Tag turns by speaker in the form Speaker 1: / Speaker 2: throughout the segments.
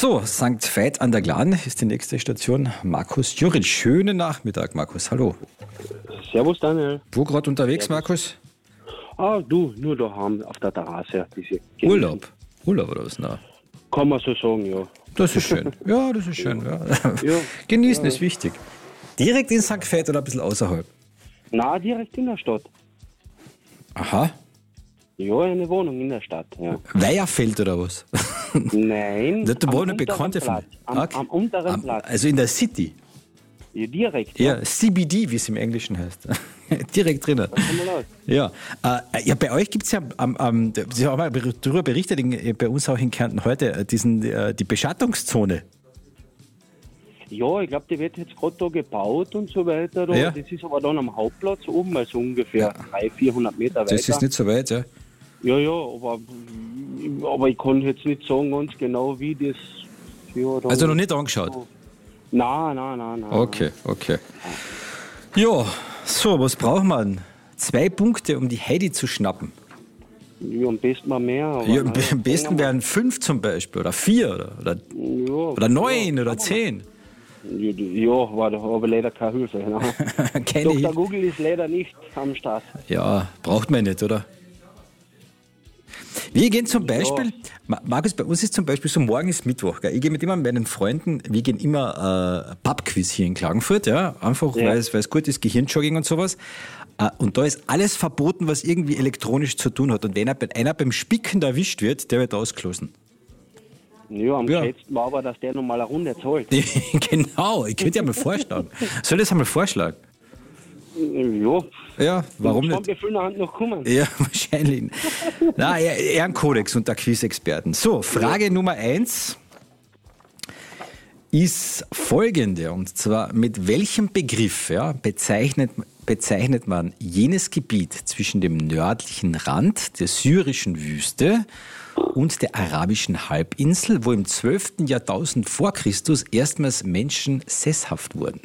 Speaker 1: So, St. Veit an der Glan ist die nächste Station. Markus Juric. Schönen Nachmittag, Markus. Hallo.
Speaker 2: Servus, Daniel.
Speaker 1: Wo gerade unterwegs, Markus?
Speaker 2: Nur daheim auf der Terrasse.
Speaker 1: Urlaub oder was? Na,
Speaker 2: Kann man so sagen, ja.
Speaker 1: das ist schön. Ja, das ist schön. Ja. Genießen ist wichtig. Direkt in St. Veit oder ein bisschen außerhalb?
Speaker 2: Na, direkt in der Stadt.
Speaker 1: Aha.
Speaker 2: Ja, eine Wohnung in der Stadt, ja.
Speaker 1: Weierfeld oder was?
Speaker 2: Nein,
Speaker 1: Da wohnen eine Bekannte von
Speaker 2: Platz.
Speaker 1: mir.
Speaker 2: Am unteren Platz.
Speaker 1: Also in der City.
Speaker 2: Ja, direkt.
Speaker 1: Ja, CBD, wie es im Englischen heißt. Direkt drinnen. Ja. Bei euch gibt es ja, Sie haben mal darüber berichtet, bei uns auch in Kärnten heute, die Beschattungszone.
Speaker 2: Ja, ich glaube, die wird jetzt gerade da gebaut und so weiter.
Speaker 1: Ja.
Speaker 2: Das ist aber dann am Hauptplatz oben, also ungefähr 300-400 Meter weiter.
Speaker 1: Das ist nicht so weit, ja.
Speaker 2: Ja, aber ich kann jetzt nicht sagen ganz genau, wie das... Ja, dann
Speaker 1: Also noch nicht angeschaut?
Speaker 2: Nein.
Speaker 1: Okay. Ja, so, was braucht man? 2 Punkte, um die Heidi zu schnappen.
Speaker 2: Ja, am besten mal mehr. Aber
Speaker 1: Ja, am besten wären 5 zum Beispiel, oder 4, oder 9 oder 10.
Speaker 2: Ja, aber leider keine Hilfe. Ne?
Speaker 1: Keine
Speaker 2: Dr.
Speaker 1: Hilfe.
Speaker 2: Google ist leider nicht am Start.
Speaker 1: Ja, braucht man nicht, oder? Wir gehen zum Beispiel, Markus, bei uns ist zum Beispiel so, morgen ist Mittwoch, gell? Ich gehe mit immer meinen Freunden, wir gehen immer Pubquiz hier in Klagenfurt, ja, einfach weil es gut ist, Gehirnjogging und sowas. Und da ist alles verboten, was irgendwie elektronisch zu tun hat. Und wenn einer beim Spicken erwischt wird, der wird ausgeschlossen.
Speaker 2: Ja, am schönsten war aber, dass der nochmal eine Runde zahlt.
Speaker 1: Genau, ich könnte ja mal vorschlagen. Soll ich das einmal vorschlagen? Ja, warum nicht?
Speaker 2: Wir Hand noch kommen.
Speaker 1: Ja, wahrscheinlich. Na, Ehrenkodex unter Quiz-Experten. So, Frage Nummer 1 ist folgende. Und zwar, mit welchem Begriff bezeichnet man jenes Gebiet zwischen dem nördlichen Rand der syrischen Wüste und der arabischen Halbinsel, wo im 12. Jahrtausend vor Christus erstmals Menschen sesshaft wurden?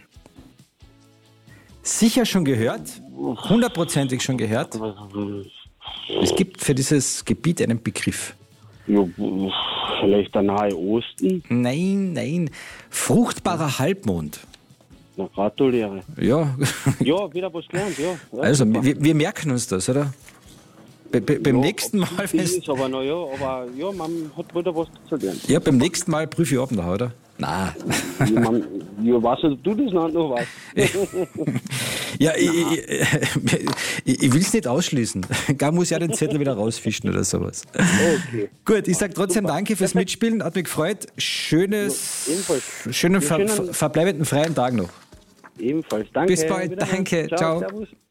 Speaker 1: Sicher schon gehört? 100%ig schon gehört? Es gibt für dieses Gebiet einen Begriff.
Speaker 2: Ja, vielleicht der Nahe Osten?
Speaker 1: Nein. Fruchtbarer Halbmond.
Speaker 2: Na, gratuliere.
Speaker 1: Ja.
Speaker 2: Ja, wieder was gelernt, ja.
Speaker 1: Also, wir merken uns das, oder? Beim nächsten Mal...
Speaker 2: Aber man hat wieder was zu lernen.
Speaker 1: Ja, beim nächsten Mal prüfe ich ab noch, oder? Nein.
Speaker 2: Weißt du das noch was?
Speaker 1: Ja, ich will es nicht ausschließen. Gar muss ja den Zettel wieder rausfischen oder sowas.
Speaker 2: Okay.
Speaker 1: Gut, ich sage trotzdem danke fürs Mitspielen. Hat mich gefreut. Schönen verbleibenden freien Tag noch.
Speaker 2: Ebenfalls. Danke.
Speaker 1: Bis bald. Danke. Ciao.
Speaker 2: Servus.